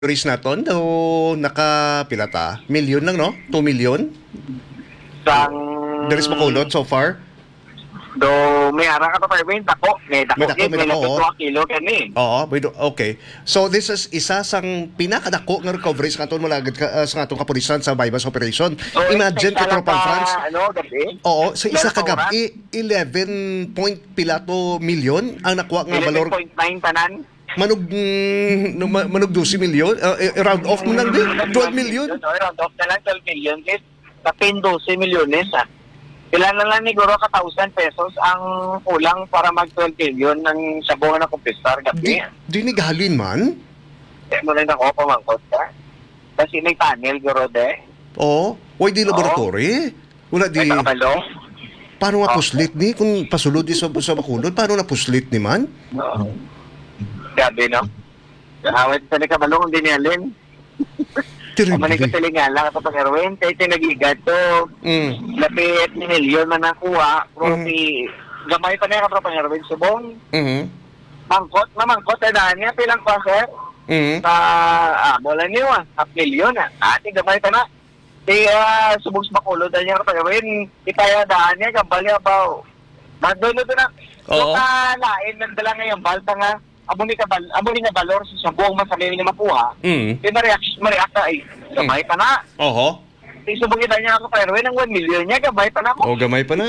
Tourist naton daw nakapilata. Milyon lang, no? 2 million? Sang There is makulot so far? do may ara ka pa rin dako, may May dako dako, may may dako, lapit oh. 2 kilo kani. Oo, okay. So this is isa sang pinakadako nga recovery sa katon malagad sa atong kapulisan sa bypass operation. So, Imagine isa ka lang tropang ka, France. ano, gabi? Oo, sa isa Ilang kagabi 11 point pilato milyon ang nakuha nga balor 11.9 tanan. manog 12 milyon round off mo lang din 12 million. Round off na lang 12 million is kapin 12 milyones ah. Ilan na lang ni Guro ka 1,000 pesos ang kulang para mag 12 million ng sabong na kumpisar gabi. Di ni gahalin man. Kaya mo lang ako pamangkot ka. Kasi may tunnel Guro de. Oo, why di laboratory? Wala di. May nakabalo. Paano nga puslit ni? Kung pasulod di sa bakulod, paano na puslit ni man? Oo. Gabi no. Kahawad sa nakabalong hindi nialin. Manay ko Terrible. tilingala ka pa Erwin. Kaya tinagigat to. Lapit ni milyon man nakuha. Pero si gamay pa niya ka pa Erwin subong. Mangkot na daan niya pilang pa sir. Bola niyo half million Ati gamay pa na. Kaya subong sa bakulod niya ka pa Erwin. Itaya daan niya kambalya ba. Nandun na. Oo. So lain nagdala ngayon balta nga. Amo ni nga balor sa sabong masabi niya makuha. Kaya ma-react ay gamay pa na. Oho. Subong kita niya ako pa Erwin ng 1 million niya gamay pa na ako. O gamay pa na.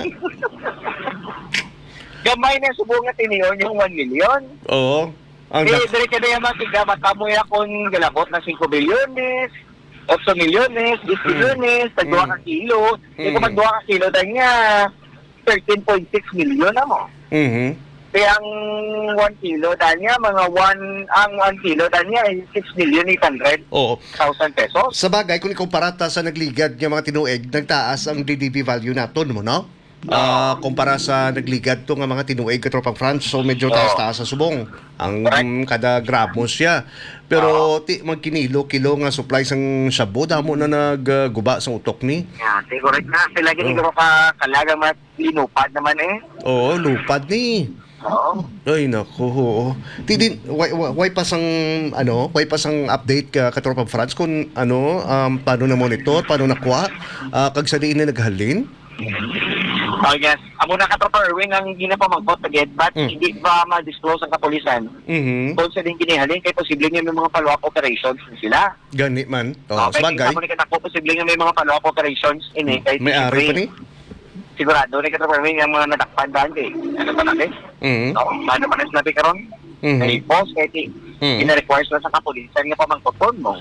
Gamay na subong nga tiniyon yung 1 million. Oo. Ang Dire ka na yung matiga, matamoy akong galabot na 5 bilyones, 8 milyones, 10 milyones, tag-2 ka kilo. Hindi ko mag-2 ka kilo dahil nga 13.6 million na mo. Kaya ang 1 kilo dahil nga, ang 1 kilo dahil nga ay 6,800,000 Oo. pesos. Sa bagay, kung ikumpara sa nagligad ng mga tinuig, nagtaas ang GDP value naton mo, no? Kumpara sa nagligad to nga mga tinuig katropang France, so medyo taas-taas sa subong. Ang kada gramo siya. Pero magkinilo-kilo nga supply sang shabu, damo na nagguba sa utok ni. Yeah, siguro na. Sila giniguro ka kalaga mas linupad naman eh. Oo, lupad ni. Oo. Ay nako. Oo. Why pa sang update ka katropang France kung paano na monitor, paano nakuha, kag sa diin na naghalin? Oh yes. Amo na katropa Erwin ang ginapamangkot agad but hindi pa ma-disclose ang kapulisan. Kung sa din ginihalin kay posible nga may mga follow-up operations sila. Gani man. Okay, Sabagay. amo ni katako posible nga may mga follow-up operations ini kay May ari pa ni? sigurado ni katropa Erwin ang mga natakpan daan kay ano pa natin? Oo, paano pa natin natin karon? Kay post kay ina-requires na sa kapulisan nga pamangkoton mo.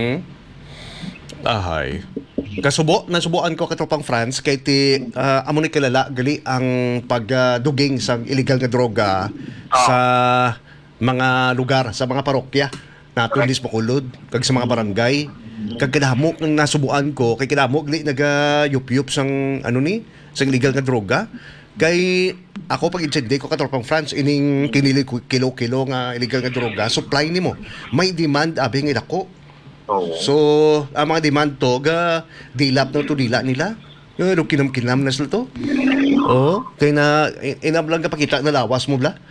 Ahay. Nasubuan ko katropang France kay amo ni kilala gali ang pagduging sa illegal nga droga sa mga lugar, sa mga parokya naton dis Bacolod kag sa mga barangay. Kag kadamo nang nasubuan ko kay kadamo gali nagayup-yup sang sang illegal nga droga. Kay ako pag intindi ko katropang France ining kinili kilo-kilo nga illegal nga droga, supply nimo. May demand abing idako. So, ang mga demand to, dilap na to dila nila. Yung kinam-kinam na sila to. Oo. Kaya na, inam lang kapakita na lawas mo bla.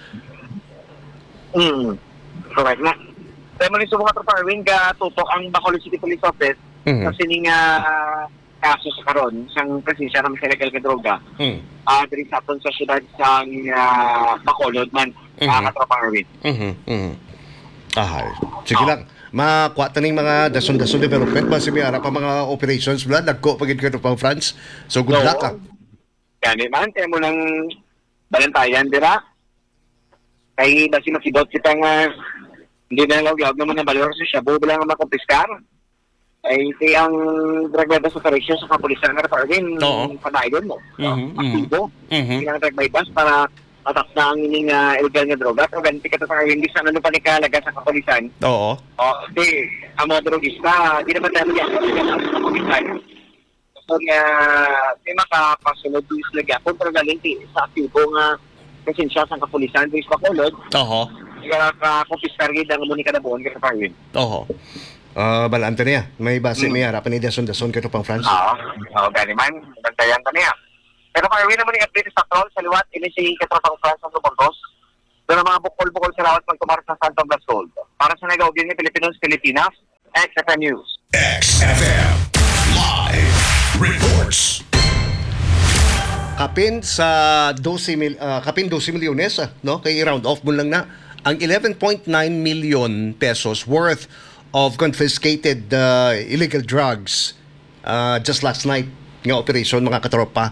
Correct na. Kaya mo rin subong ka Erwin ka tutok ang Bacolod City Police Office kasi nga kaso sa karon sang presensya ng illegal nga droga. Diri sa aton sa syudad sa Bacolod man, katropa Erwin. Ahay. Sige lang. Makuha taning mga dason-dason development ba si Miara pa mga operations bla nagko pagid ka pang France. So good luck ka. Yan man kaya mo nang balantayan dira. Kay basi makibot kita nga hindi na lang gyud naman na balor sa shabu bilang makumpiskar. Ay ang drug bypass operation sa kapulisan nga Erwin padayon mo. Aktibo. Ang drug bypass para atak na ang ining illegal nga droga o ganti ka sa hindi sa ano pa ni kalaga sa kapulisan. Oo. Di ang mga drogista di naman tayo yan sa kapulisan. So nga di makapasunod is lagi ako pero galing sa aktibo nga presensya sa kapulisan di sa Bacolod. Kaya kakumpiskar gid ang muni kada buon ka sa Erwin. Balante niya. May base may harapan ni dason-dason ka pang France. Gani man. Bantayan ta niya. Pero kung Erwin naman yung update sa troll, sa liwat, ini si Katropang France ng Lubangos. Doon ang mga bukol-bukol sa lawat magtumar sa Santo Blas Gold. Para sa nag-augin ni Pilipinos, Pilipinas, XFM News. XFM Live Reports. Kapin sa 12 milyones, no? Kay round off mo lang na ang 11.9 million pesos worth of confiscated illegal drugs just last night nga operation mga katropa.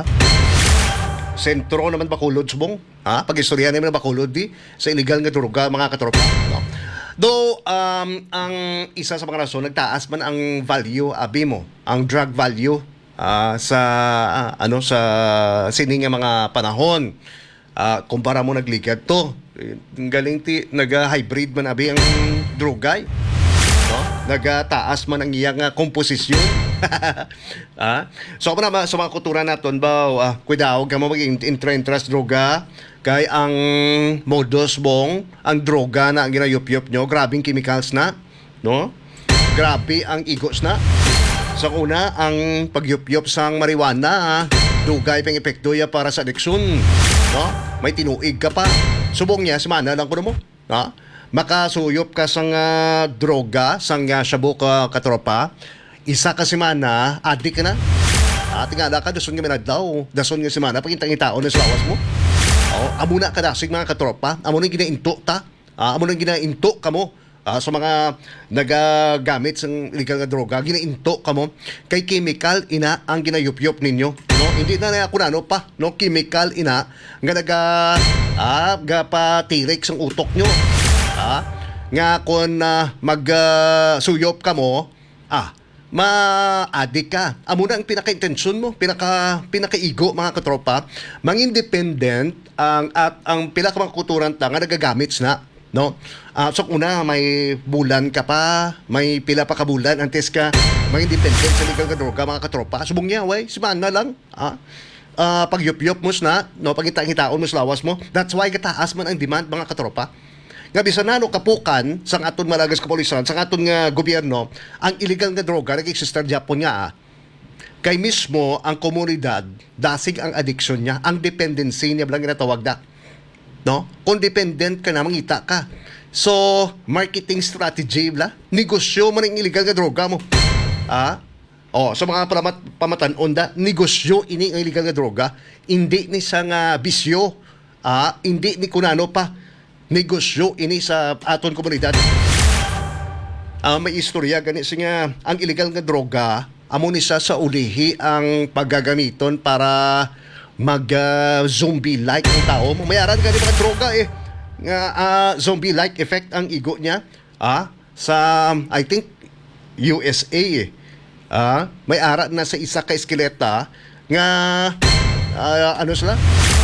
Sentro naman Bacolod subong. Pag-istorya naman Bacolod di sa illegal nga droga mga katropa, no? Though ang isa sa mga rason nagtaas man ang value abimo, ang drug value sa sa sining nga mga panahon. Kumpara mo nagligad to, galing ti naga-hybrid man abi ang drugay, no? Nagataas man ang iyang komposisyon. So sa mga kultura naton ba, kuidaw ka mo maging intra-intras droga kay ang modus bong ang droga na ang ginayup-yup nyo, grabing chemicals na, no? Grabe ang igos na. Sa una, ang pagyup-yup sang marijuana, dugay pang epekto ya para sa addiction, no? May tinuig ka pa. Subong niya, semana lang ko mo, ha? Makasuyop ka sang droga, sang shabu ka katropa, isa ka semana, adik ka na. Tingala ka, dason nga minagdaw, dason nga semana, pagintang itaon na sa lawas mo. Amo na kadasig mga katropa, amo na ginainto ta, amo na ginainto ka mo. Sa mga nagagamit ng illegal na droga, ginainto ka mo kay chemical ina ang ginayup-yup ninyo, no? Hindi na ako na pa, no? Chemical ina nga gapatirik sang utok nyo, nga kung magsuyop ka mo, ma-addict ka. Amo na ang pinaka-intensyon mo, pinaka-igo mga katropa, mang-independent at ang pinaka-makuturan nga nagagamit na, no? So una, may bulan ka pa, may pila pa kabulan antes ka mag-independent sa legal ka droga mga katropa. Subong niya, simana lang. Pagyup-yup mo na, no? Pagita-hitaon mo sa lawas mo. That's why kataas man ang demand mga katropa. Nga bisan na kapukan sa aton malagas kapulisan, sa aton nga gobyerno, ang illegal nga droga nag-exister Japon nga. Kay mismo ang komunidad, dasig ang addiction niya, ang dependency niya lang ginatawag na. No? Kung dependent ka na, mangita ka. So, marketing strategy, negosyo man ang illegal nga droga mo. So mga pamatanon da, negosyo ini ang illegal nga droga, hindi ni sa nga bisyo, hindi ni kunano pa, negosyo ini sa aton komunidad. May istorya gani nga ang illegal nga droga, amo ni sa ulihi ang paggagamiton para mag-zombie-like ang tao. Mayaran ka mga droga nga zombie-like effect ang igo niya sa I think USA may ara na sa isa ka eskeleta nga sila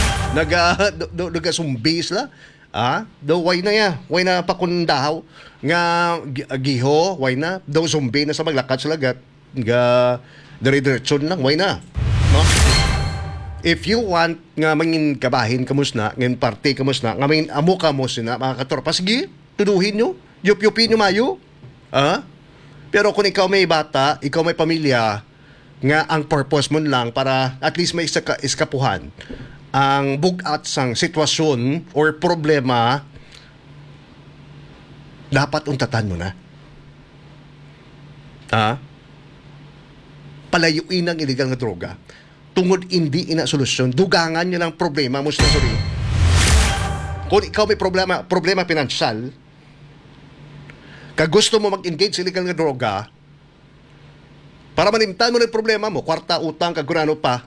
naga-zombie sila daw way na pakundahaw nga giho way na daw zombie na sa maglakad sila nga dire-diretsyon lang way na, no? If you want nga mangin kabahin kamus na, ngin party kamus na, nga mangin amo kamus na, mga katropa, sige, tuduhin nyo, yup-yupin nyo mayo. Pero kung ikaw may bata, ikaw may pamilya, nga ang purpose mo lang para at least may iskapuhan ang bugat sang sitwasyon or problema, dapat untatan mo na. Palayuin ang illegal nga droga. Tungod hindi ina solusyon, dugangan nyo lang problema mo sa suri. Kung ikaw may problema pinansyal, kag gusto mo mag-engage sa illegal nga droga, para manimtan mo ng problema mo, kwarta, utang, kagurano pa,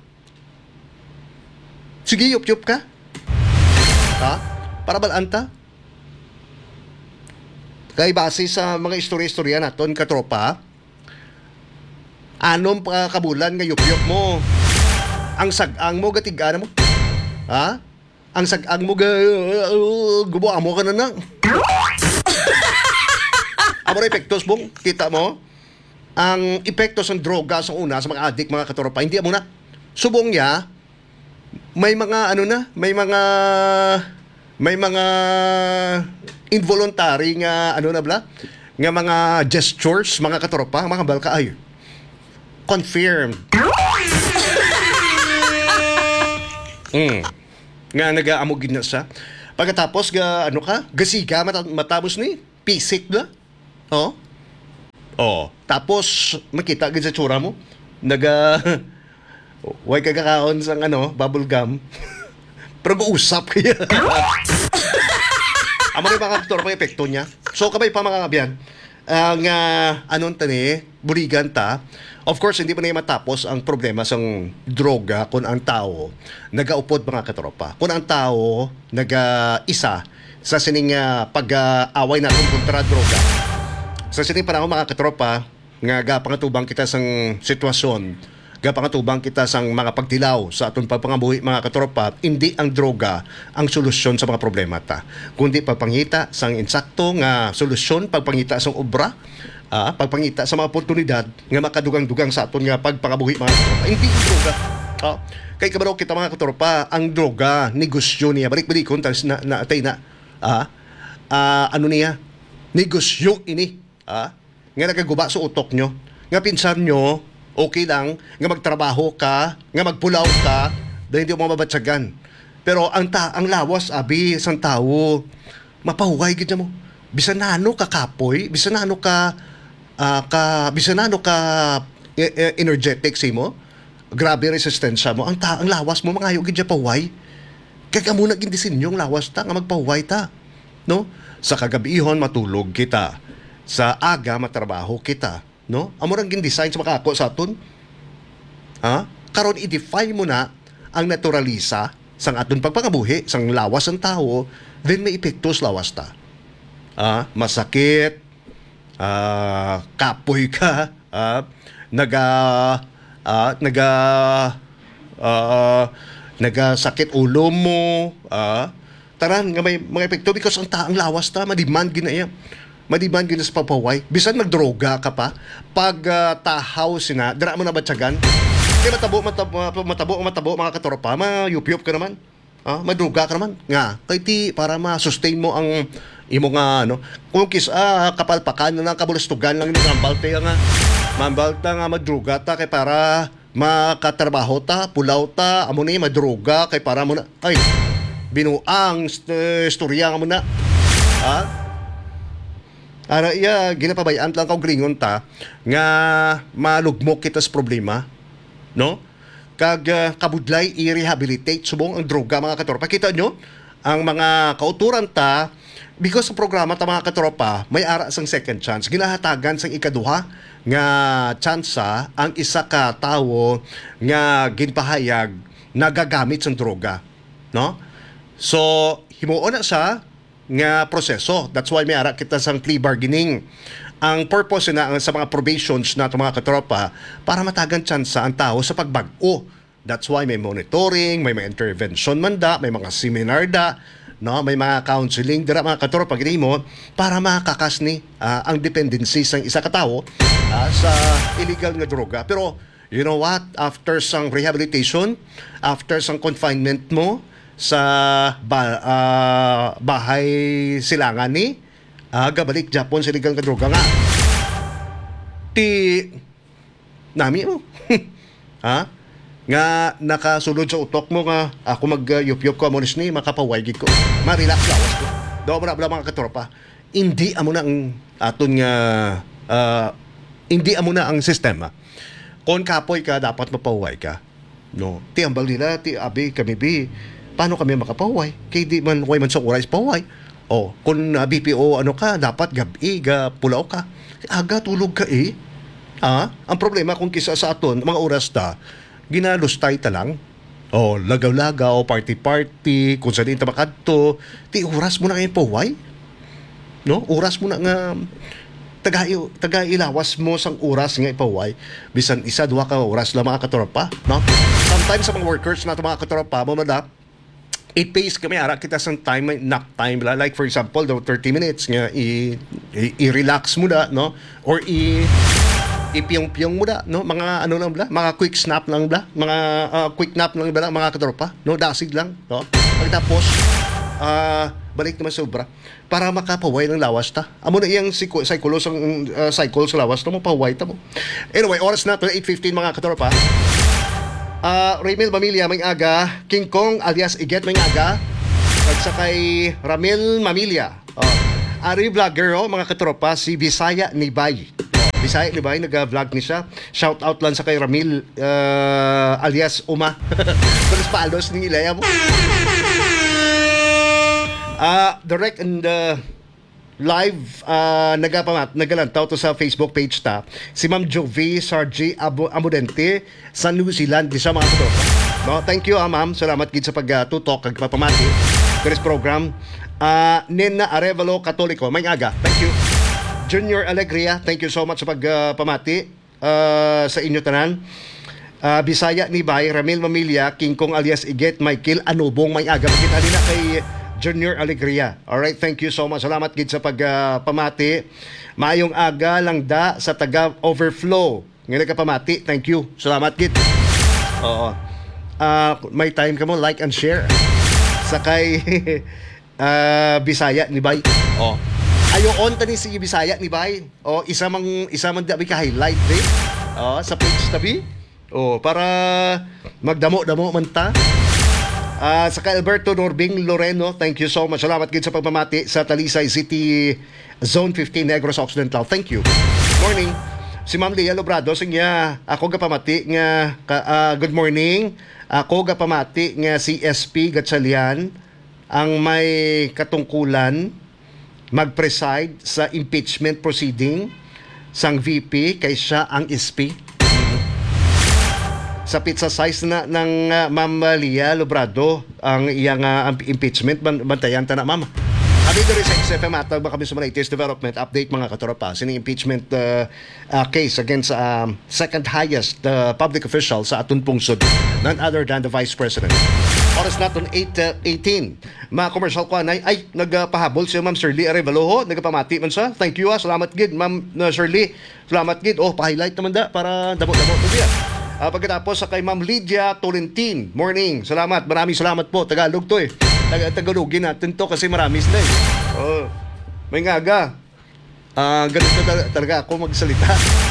sige, yup-yup ka. Para balanta. Kaya base sa mga istorya-istorya naton, katropa, anong kabulan nga yup-yup mo? Ang sag-ang mo gatigaan mo. Ang sag-ang mo gubuan mo ka na. Amo na epektos mong kita mo. Ang epektos ng droga sa una sa mga adik, mga katropa, hindi mo na. Subong niya, may mga may mga involuntary nga nga mga gestures, mga katropa, mga balka ay confirmed. Nga nag-aamugin na sa. Pagkatapos, gasiga, matapos ni, pisik na. Oh, tapos makita gid sa tsura mo, naga way kagakaon sang bubble gum. Pero guusap kaya. Amo ni mga aktor pa epekto niya. So kabay pa mga kabyan. Ang anon tani, buligan ta. Of course, hindi pa na matapos ang problema sang droga kung ang tao nagaupod mga katropa. Kung ang tao naga-isa sa sining pag-away natin kontra droga. Sa sining panahon mga katropa, nga gapangatubang kita sang sitwasyon, gapangatubang kita sang mga pagtilaw sa atong pagpangabuhi mga katropa, hindi ang droga ang solusyon sa mga problema ta. Kundi pagpangita sang insakto nga solusyon, pagpangita sang obra, pagpangita sa mga oportunidad nga makadugang-dugang sa aton nga pagpangabuhi mga katropa. Hindi ang droga. Kay kabaro kita mga katropa, ang droga, negosyo niya. Balik-balikon, talis na atay na. Ano niya? Negosyo ini. Nga nagaguba sa utok nyo. Nga pinsan nyo, okay lang, nga magtrabaho ka, nga magpulaw ka, dahil hindi mo mababatsagan. Pero ang lawas, abi, isang tao, mapahuway gid mo. Bisan nano ka kapoy, bisan nano ka energetic si mo, grabe resistensya mo, ang lawas mo mangayo gid pahuway. Kaya ka muna gindisin yung lawas ta nga magpahuway ta, no? Sa kagabihon matulog kita, sa aga matrabaho kita, no? Amo rang gin-design sa makako sa aton. Karon i-define mo na ang naturalisa sang aton pagpangabuhi, sang lawas ng tao, then may epekto sa lawas ta. Masakit, kapoy ka, nagasakit ulo mo, taran nga may mga epekto because ang taang lawas ta mademand ginaya. Mademand gina sa papaway. Bisan magdroga ka pa, pag tahaw sina, dira mo na batsagan. Kaya matabo mga katropa, mayup-yup ka naman. Madruga ka naman. Nga, kay ti para ma-sustain mo ang imo nga kung kapalpakan na lang kabulastugan lang ni mambalte nga. Mambalta nga madruga ta kay para makatrabaho ta, pulaw ta, amo ni madruga kay para mo na binuang istorya nga mo na. Ginapabayaan lang kang gringon ta nga malugmok kita sa problema, no? Kag kabudlay i-rehabilitate subong ang droga mga katropa. Kita nyo ang mga kauturan ta because sa programa ta mga katropa may ara sang second chance. Ginahatagan sang ikaduha nga tsansa ang isa ka tawo nga ginpahayag nagagamit sang droga, no? So himuon na sa nga proseso. That's why may ara kita sang plea bargaining. Ang purpose na sa mga probations na mga katropa para matagan tsansa ang tao sa pagbag-o. That's why may monitoring, may mga intervention man da, may mga seminar da, no, may mga counseling dira mga katropa gini mo para makakas ni ang dependency sang isa ka tawo sa illegal nga droga. Pero you know what? After sang rehabilitation, after sang confinement mo sa bahay silangan ni gabalik Japon sa illegal nga droga nga. Ti nami mo. Nga nakasulod sa utok mo nga ako mag-yup-yup ko amonis ni makapaway ko. Ma-relax lawas ko. Dobra mga katropa. Hindi amo na ang aton nga hindi amo na ang sistema. Kung kapoy ka dapat mapaway ka. No. Ti ambal nila ti abi kami bi. Paano kami makapaway? Kay di man way man sa oras paway. Kung BPO ka, dapat gabi, pulaw ka. Aga, tulog ka Ang problema kung kisa sa aton, mga oras ta, ginalustay ta lang. Lagaw-lagaw, party-party, kung saan din ta makadto, ti oras mo na ngayon paway. No? Oras mo na nga, taga-ilawas mo sang oras nga ipaway. Bisan isa, duha ka oras lang mga katropa. No? Sometimes sa mga workers na mga katropa, mamadap, it pays kami ara kita sang time nap time like for example the 30 minutes nga i-relax mo da no or ipiyong-piyong mo da no mga lang bla mga quick snap lang bla mga quick nap lang bla mga katropa no dasig lang no pagtapos balik naman sobra para makapaway ng lawas ta amo na iyang cycle sa lawas no mo paway ta mo anyway oras na to 8:15 mga katropa. Ramil Mamilya may aga, King Kong alias Iget may aga, pagsakay Ramil Mamilya. Ari vlogger mga katropa si Bisaya Nibay. Bisaya ni Bay, nag-vlog ni siya. Shout out lang sa kay Ramil alias Uma. Pero palos ni Ilaya mo. Direct and live nagalantaw to sa Facebook page ta si Ma'am Jovi Sargi Amudente sa New Zealand di sa mga to. No, thank you ma'am, salamat gid sa pagtutok kag pagpamati this program. Nena Arevalo Katoliko, may aga, thank you. Junior Alegria, thank you so much sa pagpamati sa inyo tanan. Bisaya ni Bay, Ramil Mamilya, King Kong alias Iget, Michael Anubong, may aga magkita na kay Junior Alegria. Alright, thank you so much. Salamat gid sa pagpamati. Maayong aga lang da sa taga Overflow. Ngayon ka pamati, thank you. Salamat gid. Oo. May time ka mo, like and share. Sakay Bisaya ni Bay. Oh. Ayo on tani si Bisaya ni Bay. Oh, isa man dabi ka highlight eh. Oh, sa page tabi. Oh, para magdamo-damo man ta. Sa Alberto Norbing Loreno, thank you so much. Salamat gid sa pagpamati sa Talisay City Zone 15 Negros Occidental. Thank you. Morning. Si Ma'am Leah Lobrado siya ako gapamati nga good morning. Ako gapamati nga si SP Gatchalian ang may katungkulan mag-preside sa impeachment proceeding sang VP kay siya ang SP. Sa pizza size na ng Ma'am Leah Lobrado ang iyang impeachment bantayan ta na ma'am. Abi diri sa XFM at ba kami sa latest development update mga katropa sining impeachment case against second highest public official sa atun pungsod, none other than the Vice President. Oras naton 8:18. Mga commercial ko ay nagpahabol si Ma'am Shirley Arevalo, nagpamati man sa. Thank you salamat gid Ma'am Shirley. Salamat gid. Oh, pa-highlight naman da para damo-damo to diya. Pagkatapos sa kay Ma'am Lydia Tolentine, morning. Salamat, maraming salamat po. Tagalog to eh. Tagalogin natin to kasi marami sila eh. Oh, may ngaga. Ganito talaga ako magsalita.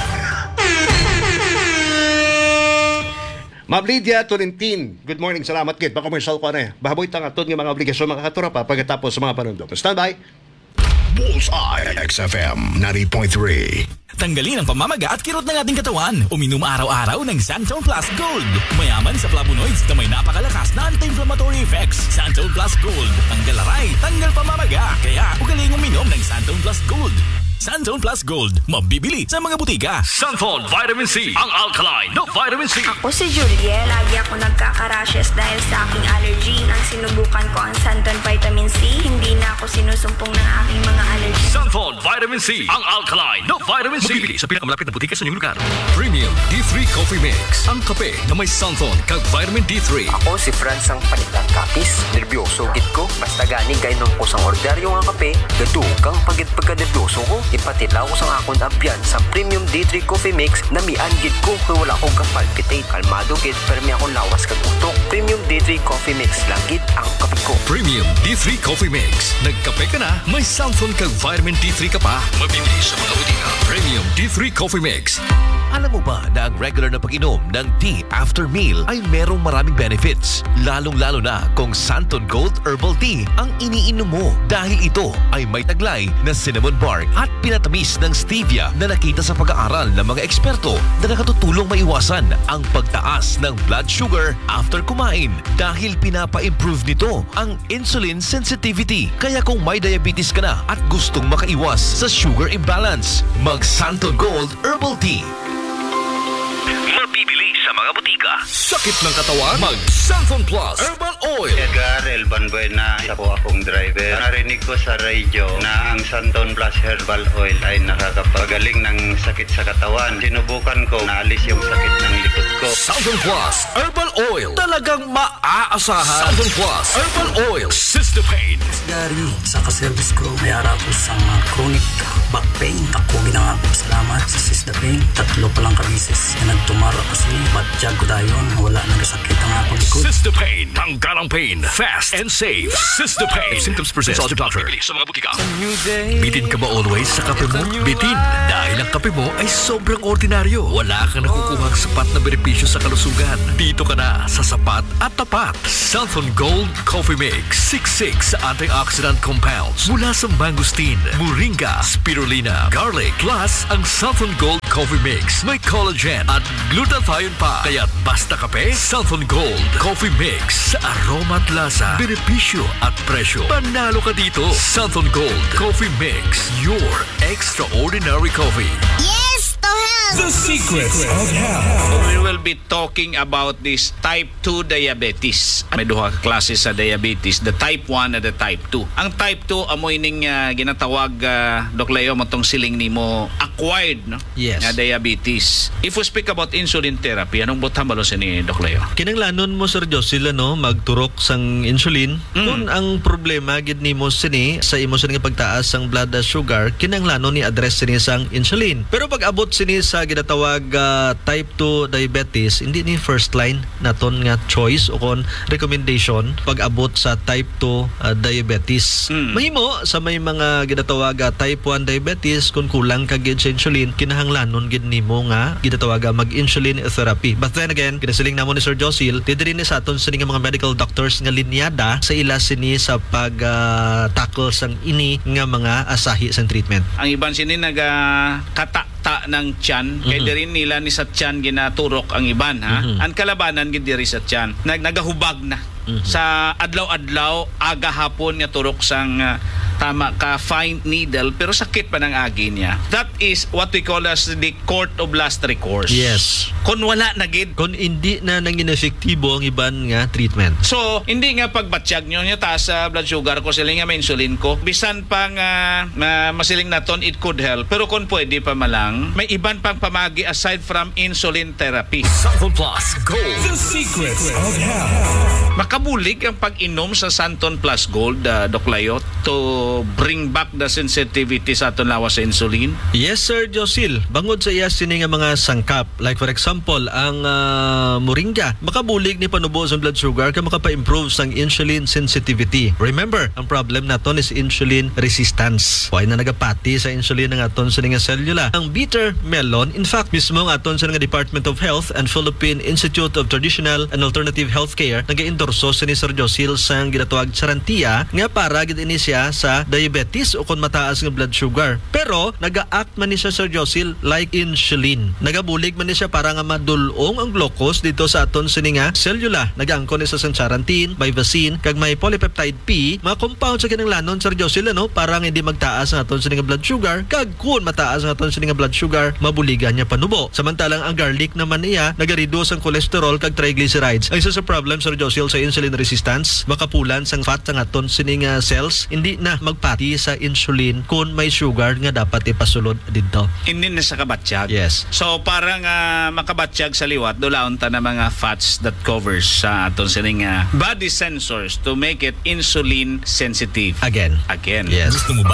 Ma'am Lydia Tolentine, good morning. Salamat kid. Pa-commercial ko na eh. Bahaboy tangaton ng mga obligasyon mga katura pa pagkatapos sa mga panundok. Stand by. Bullseye XFM 90.3. Tanggalin ang pamamaga at kirot ng ating katawan. Uminom araw-araw ng Santon Plus Gold. Mayaman sa flavonoids na may napakalakas na anti-inflammatory effects. Santon Plus Gold. Tanggal aray, tanggal pamamaga. Kaya ugaling uminom ng Santon Plus Gold. Santon Plus Gold. Mabibili sa mga butika. Santon Vitamin C. Ang alkaline no vitamin C. Ako si Julie. Lagi ako nagkaka-rashes dahil sa aking allergy. Nang sinubukan ko ang Santon Vitamin C, hindi na ako sinusumpong ng aking mga allergy. Santon Vitamin C. Ang alkaline no vitamin C. Mabibili sa pinakamalapit na butika sa inyong lugar. Premium D3 Coffee Mix. Ang kape na may Santon kag vitamin D3. Ako si Franz ang panilang kapis. Nervyoso git ko. Basta gani kay nung kusang orderyo nga kape. Gadukang pagit-pagka-nervyoso ko. Ipatilaw ko sang akong ambiyan sa Premium D3 Coffee Mix na miangit ko kung wala akong kapalpitate. Kalmado git pero may akong lawas kagutok. Premium D3 Coffee Mix langit ang kape ko. Premium D3 Coffee Mix. Nagkape ka na, may Santon kag vitamin D3 ka pa. Mabibili sa mga butika. Premium D3 Coffee Mix. Alam mo ba na ang regular na pag-inom ng tea after meal ay merong maraming benefits? Lalong-lalo na kung Santon Gold Herbal Tea ang iniinom mo dahil ito ay may taglay na cinnamon bark at pinatamis ng stevia na nakita sa pag-aaral ng mga eksperto na nakatutulong maiwasan ang pagtaas ng blood sugar after kumain dahil pinapa-improve nito ang insulin sensitivity. Kaya kung may diabetes ka na at gustong makaiwas sa sugar imbalance, mag Santon Gold Herbal Tea. Mabibili sa mga butika. Sakit ng katawan? Mag Santon Plus Herbal Oil. Edgar Elban Buena, isa po akong driver. Narinig ko sa radio na ang Santon Plus Herbal Oil ay nakakapagaling ng sakit sa katawan. Sinubukan ko, naalis yung sakit ng likod ko. Santon Plus Herbal Oil. Talagang maaasahan. Santon Plus Herbal Oil. Sister Pain. Gary, sa kaservice ko, may harap ko sa chronic back pain. Ako ginangako salamat sa Sister Pain. 3 pa lang kabisis na nagtumara kasi batjag ko dayon. Wala nang sakit ang akong likod. Sister Pain. Tanggal ang pain. Fast and safe. Sister Pain. If symptoms persist, consult your doctor. Bibili sa mga butika. Bitin ka ba always sa kape mo? Bitin. Dahil ang kape mo ay sobrang ordinaryo. Wala kang nakukuhang sapat na benepisyo sa kalusugan. Dito ka na sa sapat at tapat. Santon Gold Coffee Mix. 66 antioxidant compounds mula sa mangosteen, moringa, spirulina, garlic, plus ang Santon Gold Coffee Mix. May collagen at glutathione pa. Kaya basta kape, Santon Gold. Coffee Mix. Sa aroma at lasa, benepisyo at presyo. Panalo ka dito. Santon Gold. Coffee Mix. Your extraordinary coffee. Yes to health! The secrets of health. We will be talking about this type 2 diabetes. May duha ka klase sa diabetes, the type 1 at the type 2. Ang type 2 amoy ning ginatawag Doc Leo matong siling nimo acquired no? Yes. Nga diabetes. If we speak about insulin therapy, anong butang balo ni Doc Leo? Kinanglanon mo Sir Jos sila no magturok sang insulin kung ang problema gid nimo sini sa imo sini nga pagtaas sang blood sugar kinanglanon ni address sini sang insulin. Pero pag abot sini sa ginatawag type 2 diabetes hindi ni first line naton nga choice o kon recommendation pag abot sa type 2 diabetes. Mahimo sa may mga ginatawag type 1 diabetes kung kulang ka gid sa insulin kinahanglanon gid nimo nga ginatawag mag-insulin therapy. But then again, kinasiling namo ni Sir Josil, diri ni sa aton sini nga mga medical doctors nga linyada sa ila sini sa pag tackle sang ini nga mga asahi sang treatment. Ang iban sini nagakata ng tiyan kay diri nila ni sa tiyan ginaturok ang iban ha. Ang kalabanan gid diri sa tiyan nagahubag na sa adlaw-adlaw aga hapon nga turok sang tama ka fine needle pero sakit pa ng agi niya. That is what we call as the court of last recourse. Yes. Kung wala na gid, kung hindi na nang inefektibo ang iban nga treatment. So, hindi nga pagbatsyag nyo niya taas sa blood sugar ko, siling nga may insulin ko. Bisan pang masiling naton, it could help. Pero kung pwede pa malang, may iban pang pamagi aside from insulin therapy. Santon Plus Gold. The secrets of health. Makabulig ang pag-inom sa Santon Plus Gold, Doc Layo, to bring back the sensitivity sa aton lawas sa insulin? Yes, Sir Josil. Bangod sa iya sini nga mga sangkap. Like for example, ang moringa. Makabulig ni panubo sa blood sugar ka makapa-improve sang insulin sensitivity. Remember, ang problem naton is insulin resistance. Why na nagapati sa insulin ng aton sa nga cellula. Ang bitter melon, in fact, mismo ang aton sa nga Department of Health and Philippine Institute of Traditional and Alternative Healthcare nag-endorso sa ni Sir Josil sang ginatawag charantia nga para gid ini siya sa diabetes o kung mataas ng blood sugar. Pero naga-act man ni siya Sir Josil like insulin. Nagabulig man ni siya para nga madulong ang glucose dito sa aton sini nga cellula. Nagaangkon ni sa charantin, bivacin, kag may polypeptide P, mga compound sa kinanglanon Sir Josil no para nga hindi magtaas ang aton sini nga blood sugar. Kag kun mataas ang aton sini nga blood sugar, mabuligan niya panubo. Samantalang ang garlic naman niya nagareduce ang cholesterol kag triglycerides. Ang isa sa problem Sir Josil sa insulin resistance, makapulan sang fat sa aton sini nga cells, hindi na magpati sa insulin kung may sugar nga dapat ipasulod dito. Hindi na sa kabatsyag. Yes. So parang makabatsyag sa liwat, dulaon ta na mga fats that covers sa aton sining body sensors to make it insulin sensitive. Again. Again. Yes. Gusto mo ba